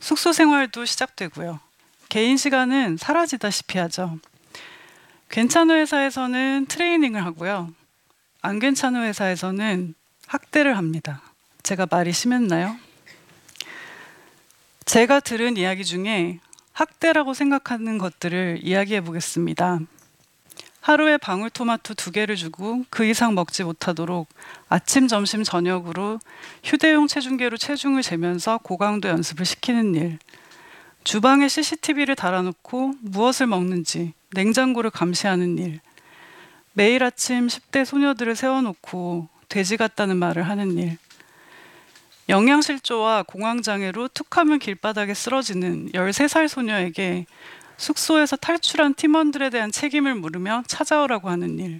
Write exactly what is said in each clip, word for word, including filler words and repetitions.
숙소 생활도 시작되고요. 개인 시간은 사라지다시피 하죠. 괜찮은 회사에서는 트레이닝을 하고요. 안 괜찮은 회사에서는 학대를 합니다. 제가 말이 심했나요? 제가 들은 이야기 중에 학대라고 생각하는 것들을 이야기해 보겠습니다. 하루에 방울토마토 두 개를 주고 그 이상 먹지 못하도록 아침, 점심, 저녁으로 휴대용 체중계로 체중을 재면서 고강도 연습을 시키는 일. 주방에 씨씨티비를 달아놓고 무엇을 먹는지 냉장고를 감시하는 일. 매일 아침 십 대 소녀들을 세워놓고 돼지 같다는 말을 하는 일. 영양실조와 공황장애로 툭하면 길바닥에 쓰러지는 열세 살 소녀에게 숙소에서 탈출한 팀원들에 대한 책임을 물으며 찾아오라고 하는 일.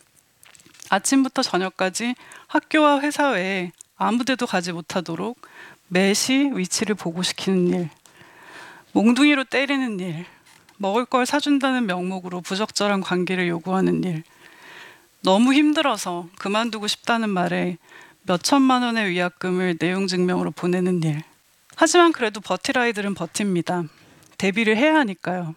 아침부터 저녁까지 학교와 회사 외에 아무데도 가지 못하도록 매시 위치를 보고시키는 일. 몽둥이로 때리는 일. 먹을 걸 사준다는 명목으로 부적절한 관계를 요구하는 일. 너무 힘들어서 그만두고 싶다는 말에 몇 천만 원의 위약금을 내용 증명으로 보내는 일. 하지만 그래도 버틸 아이들은 버팁니다. 데뷔를 해야 하니까요.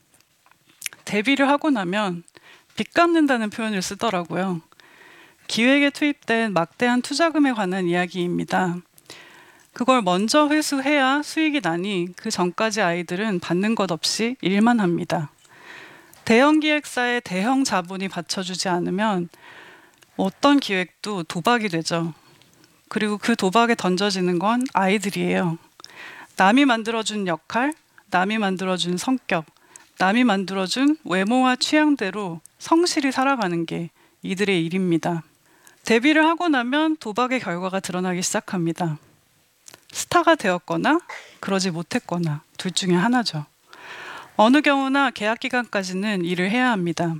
데뷔를 하고 나면 빚 갚는다는 표현을 쓰더라고요. 기획에 투입된 막대한 투자금에 관한 이야기입니다. 그걸 먼저 회수해야 수익이 나니 그 전까지 아이들은 받는 것 없이 일만 합니다. 대형 기획사의 대형 자본이 받쳐주지 않으면 어떤 기획도 도박이 되죠. 그리고 그 도박에 던져지는 건 아이들이에요. 남이 만들어준 역할, 남이 만들어준 성격, 남이 만들어준 외모와 취향대로 성실히 살아가는 게 이들의 일입니다. 데뷔를 하고 나면 도박의 결과가 드러나기 시작합니다. 스타가 되었거나 그러지 못했거나 둘 중에 하나죠. 어느 경우나 계약 기간까지는 일을 해야 합니다.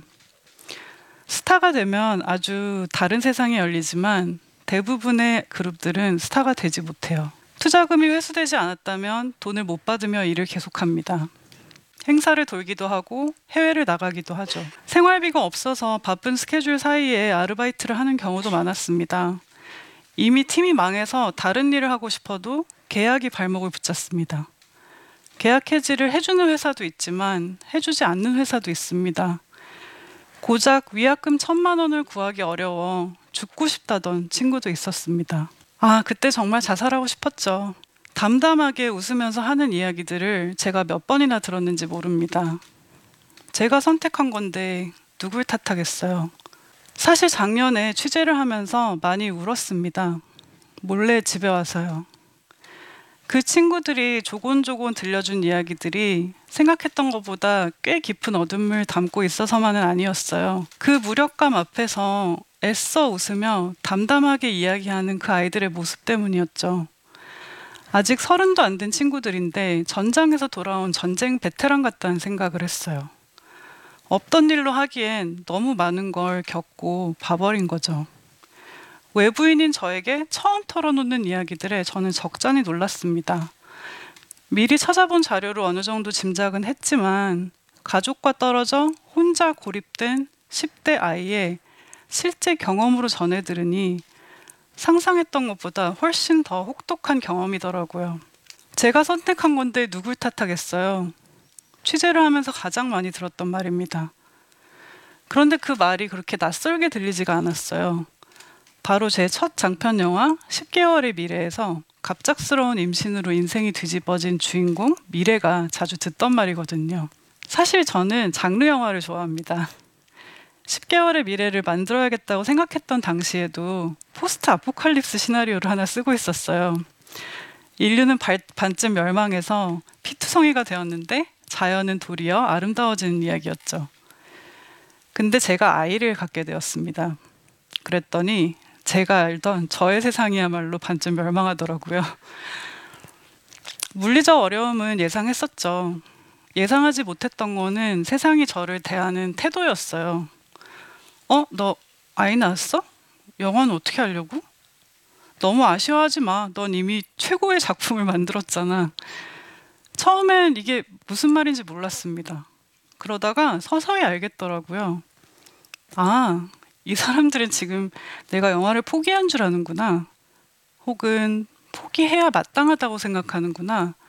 스타가 되면 아주 다른 세상이 열리지만 대부분의 그룹들은 스타가 되지 못해요. 투자금이 회수되지 않았다면 돈을 못 받으며 일을 계속합니다. 행사를 돌기도 하고 해외를 나가기도 하죠. 생활비가 없어서 바쁜 스케줄 사이에 아르바이트를 하는 경우도 많았습니다. 이미 팀이 망해서 다른 일을 하고 싶어도 계약이 발목을 붙잡습니다. 계약 해지를 해주는 회사도 있지만 해주지 않는 회사도 있습니다. 고작 위약금 천만 원을 구하기 어려워 죽고 싶다던 친구도 있었습니다. 아, 그때 정말 자살하고 싶었죠. 담담하게 웃으면서 하는 이야기들을 제가 몇 번이나 들었는지 모릅니다. 제가 선택한 건데 누굴 탓하겠어요. 사실 작년에 취재를 하면서 많이 울었습니다. 몰래 집에 와서요. 그 친구들이 조곤조곤 들려준 이야기들이 생각했던 것보다 꽤 깊은 어둠을 담고 있어서만은 아니었어요. 그 무력감 앞에서 애써 웃으며 담담하게 이야기하는 그 아이들의 모습 때문이었죠. 아직 서른도 안 된 친구들인데 전장에서 돌아온 전쟁 베테랑 같다는 생각을 했어요. 없던 일로 하기엔 너무 많은 걸 겪고 봐버린 거죠. 외부인인 저에게 처음 털어놓는 이야기들에 저는 적잖이 놀랐습니다. 미리 찾아본 자료로 어느 정도 짐작은 했지만 가족과 떨어져 혼자 고립된 십 대 아이의 실제 경험으로 전해 들으니 상상했던 것보다 훨씬 더 혹독한 경험이더라고요. 제가 선택한 건데 누굴 탓하겠어요. 취재를 하면서 가장 많이 들었던 말입니다. 그런데 그 말이 그렇게 낯설게 들리지가 않았어요. 바로 제 첫 장편 영화 십 개월의 미래에서 갑작스러운 임신으로 인생이 뒤집어진 주인공 미래가 자주 듣던 말이거든요. 사실 저는 장르 영화를 좋아합니다. 십 개월의 미래를 만들어야겠다고 생각했던 당시에도 포스트 아포칼립스 시나리오를 하나 쓰고 있었어요. 인류는 발, 반쯤 멸망해서 피투성이가 되었는데 자연은 도리어 아름다워지는 이야기였죠. 근데 제가 아이를 갖게 되었습니다. 그랬더니 제가 알던 저의 세상이야말로 반쯤 멸망하더라고요. 물리적 어려움은 예상했었죠. 예상하지 못했던 거는 세상이 저를 대하는 태도였어요. 어? 너 아이 낳았어? 영화는 어떻게 하려고? 너무 아쉬워하지 마. 넌 이미 최고의 작품을 만들었잖아. 처음엔 이게 무슨 말인지 몰랐습니다. 그러다가 서서히 알겠더라고요. 아, 이 사람들은 지금 내가 영화를 포기한 줄 아는구나. 혹은 포기해야 마땅하다고 생각하는구나.